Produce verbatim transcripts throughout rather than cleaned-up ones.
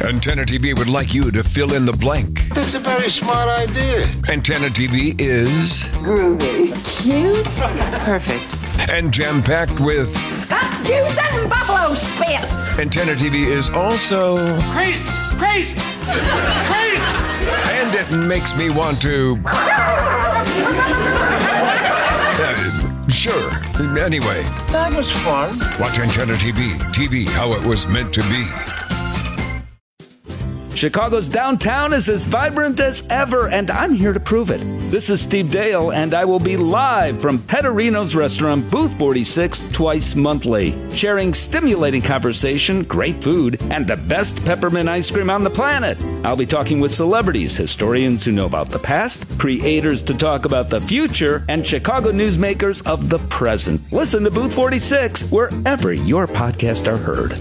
Antenna T V would like you to fill in the blank. That's a very smart idea. Antenna T V is... groovy. Cute. Perfect. And jam-packed with... Scotch juice and buffalo spit. Antenna T V is also... Crazy! Crazy! Crazy! And it makes me want to... Uh, sure. Anyway. That was fun. Watch Antenna T V. T V how it was meant to be. Chicago's downtown is as vibrant as ever, and I'm here to prove it. This is Steve Dale, and I will be live from Petterino's restaurant, Booth forty-six, twice monthly, sharing stimulating conversation, great food, and the best peppermint ice cream on the planet. I'll be talking with celebrities, historians who know about the past, creators to talk about the future, and Chicago newsmakers of the present. Listen to Booth forty-six wherever your podcasts are heard.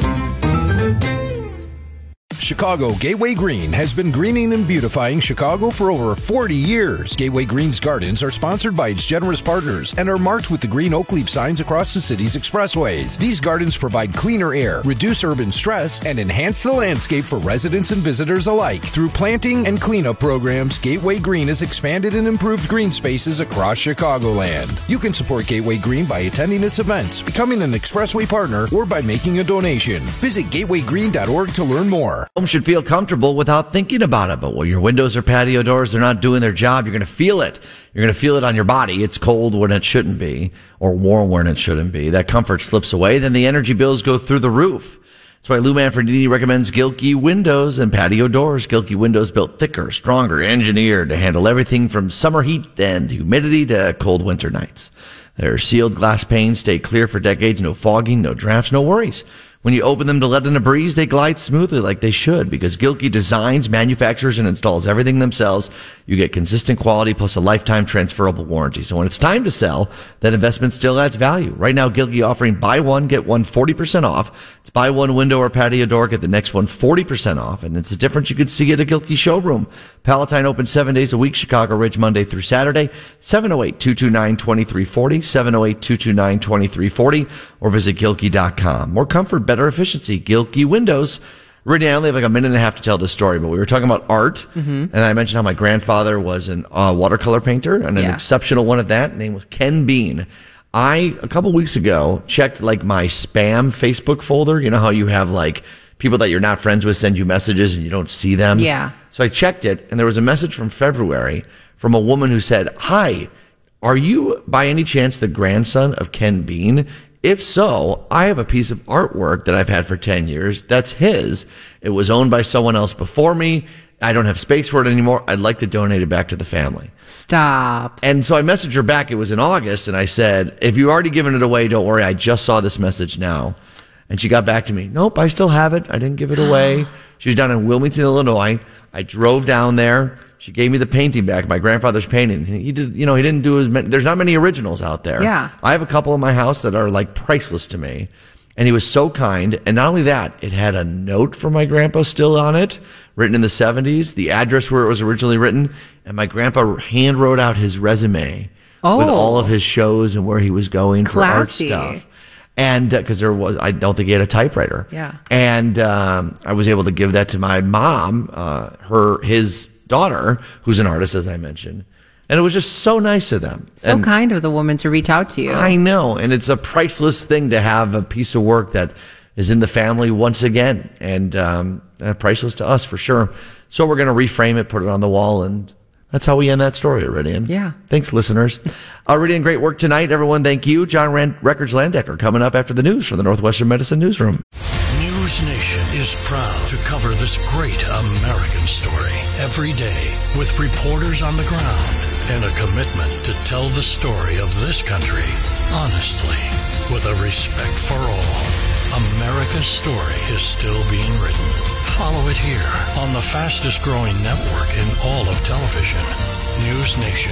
Chicago Gateway Green has been greening and beautifying Chicago for over forty years. Gateway Green's gardens are sponsored by its generous partners and are marked with the green oak leaf signs across the city's expressways. These gardens provide cleaner air, reduce urban stress, and enhance the landscape for residents and visitors alike. Through planting and cleanup programs, Gateway Green has expanded and improved green spaces across Chicagoland. You can support Gateway Green by attending its events, becoming an expressway partner, or by making a donation. Visit gateway green dot org to learn more. Home should feel comfortable without thinking about it. But when your windows or patio doors, they're not doing their job, you're going to feel it. You're going to feel it on your body. It's cold when it shouldn't be, or warm when it shouldn't be. That comfort slips away, then the energy bills go through the roof. That's why Lou Manfredini recommends Gilkey windows and patio doors. Gilkey windows built thicker, stronger, engineered to handle everything from summer heat and humidity to cold winter nights. Their sealed glass panes stay clear for decades. No fogging, no drafts, no worries. When you open them to let in a breeze, they glide smoothly like they should, because Gilkey designs, manufactures, and installs everything themselves. You get consistent quality plus a lifetime transferable warranty. So when it's time to sell, that investment still adds value. Right now, Gilkey offering buy one, get one forty percent off. It's buy one window or patio door, get the next one forty percent off. And it's a difference you could see at a Gilkey showroom. Palatine open seven days a week, Chicago Ridge Monday through Saturday, seven oh eight, two two nine, two three four oh, seven oh eight, two two nine, two three four oh, or visit Gilkey dot com. More comfort, better efficiency. Gilkey Windows. Really, I only have like a minute and a half to tell this story, but we were talking about art, mm-hmm. and I mentioned how my grandfather was a uh, watercolor painter, and an yeah. exceptional one at that. His name was Ken Bean. I, a couple weeks ago, checked like my spam Facebook folder. You know how you have like people that you're not friends with send you messages and you don't see them? Yeah. So I checked it, and there was a message from February from a woman who said, "Hi, are you by any chance the grandson of Ken Bean? If so, I have a piece of artwork that I've had for ten years. That's his. It was owned by someone else before me. I don't have space for it anymore. I'd like to donate it back to the family." Stop. And so I messaged her back. It was in August, and I said, "If you've already given it away, don't worry. I just saw this message now." And she got back to me. "Nope, I still have it. I didn't give it away." She was down in Wilmington, Illinois. I drove down there. She gave me the painting back, my grandfather's painting. He did, you know, he didn't do as many, there's not many originals out there. Yeah. I have a couple in my house that are like priceless to me. And he was so kind. And not only that, it had a note from my grandpa still on it, written in the seventies, the address where it was originally written. And my grandpa hand wrote out his resume oh. with all of his shows and where he was going Classy. for art stuff. And uh, cause there was, I don't think he had a typewriter. Yeah. And, um, I was able to give that to my mom, uh, her, his, daughter, who's an artist, as I mentioned. And it was just so nice of them. So and kind of the woman to reach out to you. I know. And it's a priceless thing to have a piece of work that is in the family once again. And um, priceless to us for sure. So we're going to reframe it, put it on the wall, and that's how we end that story, Iridian. Yeah. Thanks, listeners. Iridian, great work tonight. Everyone, thank you. John Rand- Records Landecker coming up after the news from the Northwestern Medicine Newsroom. News Nation is proud to cover this great American story every day with reporters on the ground and a commitment to tell the story of this country honestly, with a respect for all. America's story is still being written. Follow it here on the fastest growing network in all of television. News Nation.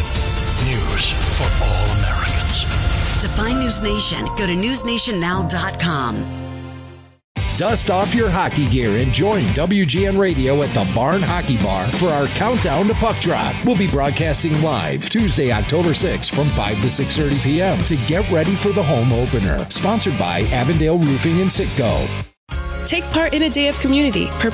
News for all Americans. To find News Nation, go to news nation now dot com. Dust off your hockey gear and join W G N Radio at the Barn Hockey Bar for our countdown to puck drop. We'll be broadcasting live Tuesday, October sixth from five to six thirty p.m. to get ready for the home opener. Sponsored by Avondale Roofing and Citgo. Take part in a day of community.